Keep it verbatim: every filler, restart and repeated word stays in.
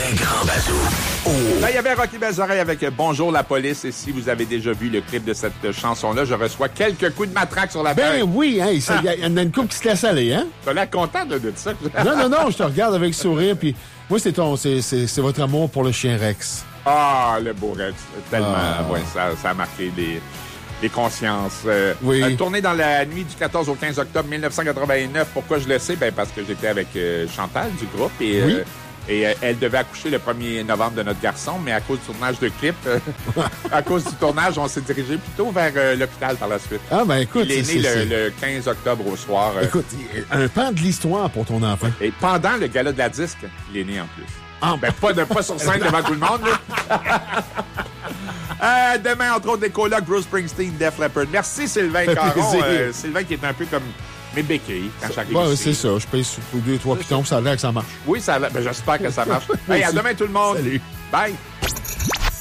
Un grand bazou. Oh. Là, il y avait Rocky Belles-Oreilles avec Bonjour la police. Et si vous avez déjà vu le clip de cette chanson-là, je reçois quelques coups de matraque sur la tête. Ben oui, hein, il ah. y, y en a une couple qui se laisse aller, hein? T'as l'air content de, de ça. Non, non, non, je te regarde avec sourire, puis moi, c'est ton, c'est, c'est, c'est votre amour pour le chien Rex. Ah, le beau Rex. Tellement, ah. ouais, ça, ça a marqué des... Les consciences. Euh, oui. euh, tourné dans la nuit du quatorze au quinze octobre mille neuf cent quatre-vingt-neuf. Pourquoi je le sais? Ben, parce que j'étais avec euh, Chantal du groupe et, oui. euh, et euh, elle devait accoucher le premier novembre de notre garçon, mais à cause du tournage de clip, euh, à cause du tournage, on s'est dirigé plutôt vers euh, l'hôpital par la suite. Ah, ben écoute. Il est c'est, né c'est, le, le quinze octobre au soir. Euh, écoute, un pan de l'histoire pour ton enfant. Et pendant le gala de la disque, il est né en plus. Ah, ben pas, de, pas sur scène devant tout le monde, là. Euh, demain, entre autres, les colocs Bruce Springsteen, Def Leppard. Merci, Sylvain Caron. Euh, Sylvain qui est un peu comme mes béquilles quand j'arrive ouais, ici. c'est ça. Je pèse sur deux, trois pitons, ça a l'air que ça marche. Oui, ça a l'air. Ben, j'espère que ça marche. Hey, à demain, tout le monde. Salut. Bye.